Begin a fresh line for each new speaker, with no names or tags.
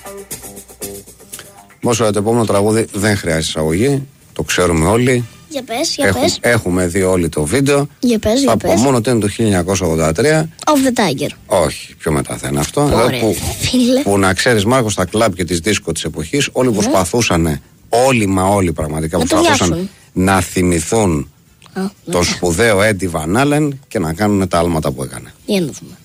Όσο το επόμενο τραγούδι δεν χρειάζεται εισαγωγή, το ξέρουμε όλοι.
Για πες.
Έχουμε δει όλοι το βίντεο.
Για πες.
Θα πω μόνο ότι είναι το 1983.
Off the Tiger.
Όχι, πιο μετά θα είναι αυτό.
Ωραία,
που να ξέρεις, Μάρκο, στα κλαμπ και τις δίσκο της εποχής, όλοι προσπαθούσαν, όλοι πραγματικά προσπαθούσαν να θυμηθούν τον σπουδαίο Έντι Βαν Άλεν και να κάνουν τα άλματα που έκανε.
Για να δούμε.